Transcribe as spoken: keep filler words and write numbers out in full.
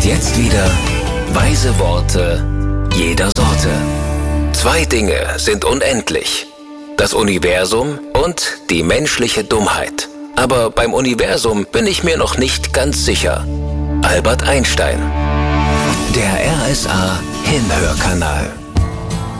jetzt wieder weise Worte jeder Sorte. Zwei Dinge sind unendlich: das Universum und die menschliche Dummheit. Aber beim Universum bin ich mir noch nicht ganz sicher. Albert Einstein. Der R S A Hinhörkanal.